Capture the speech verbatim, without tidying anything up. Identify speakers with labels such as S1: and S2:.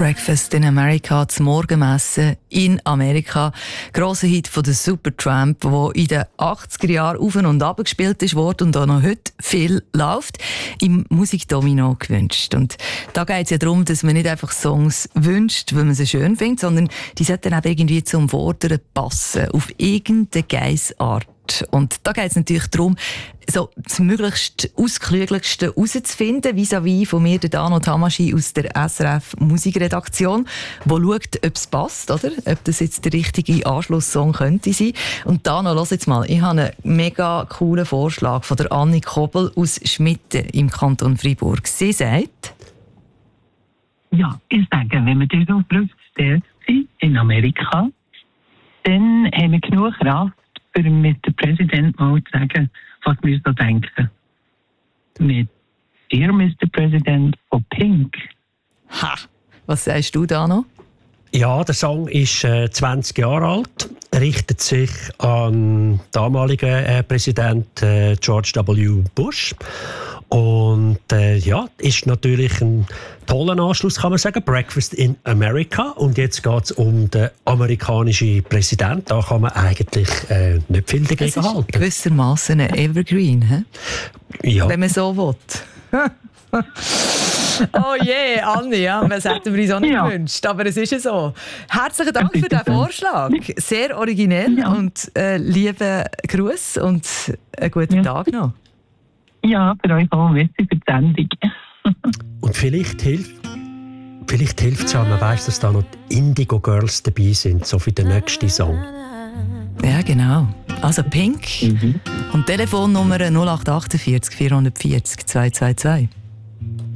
S1: Breakfast in America, das Morgenmessen in Amerika. Grosser Hit von der Supertramp, der in den achtziger Jahren auf und ab gespielt ist worden und auch noch heute viel läuft, im Musikdomino gewünscht. Und da geht es ja darum, dass man nicht einfach Songs wünscht, weil man sie schön findet, sondern die sollten auch irgendwie zum Vorderen passen, auf irgendeine Geissart. Und da geht es natürlich darum, so das möglichst Ausklügeligste herauszufinden, vis-à-vis von mir, der Dano Tamaschi aus der S R F Musikredaktion, wo schaut, ob es passt, oder? Ob das jetzt der richtige Anschlusssong könnte sein. Und Dano, lass jetzt mal, ich habe einen mega coolen Vorschlag von der Anni Kobel aus Schmitten im Kanton Freiburg. Sie sagt...
S2: Ja, ich sage, wenn wir durch so sind in Amerika, dann haben wir genug Kraft, für mit dem Präsidenten mal zu sagen, was wir so denken. Mit Dear Mister President von Pink.
S1: Ha! Was sagst du da noch?
S3: Ja, der Song ist äh, zwanzig Jahre alt, richtet sich an den damaligen äh, Präsident äh, George W. Bush. Und äh, ja, ist natürlich ein toller Anschluss, kann man sagen. Breakfast in America. Und jetzt geht es um den amerikanischen Präsidenten. Da kann man eigentlich äh, nicht viel dagegen halten.
S1: Gewissermaßen ein Evergreen, he?
S3: Ja.
S1: Wenn man so will. Oh je, yeah, Anni, ja, das hätten wir uns auch nicht ja. gewünscht, aber es ist ja so. Herzlichen Dank für diesen Vorschlag. Sehr originell ja. und äh, lieben Gruß und einen guten ja. Tag noch.
S2: Ja, für euch auch. Merci für die Sendung.
S3: Und vielleicht hilft vielleicht hilft es ja, man weiss, dass da noch die Indigo Girls dabei sind, so für den nächsten Song.
S1: Ja, genau. Also Pink mhm. und Telefonnummer null acht acht vier vier vier null zwei zwei zwei.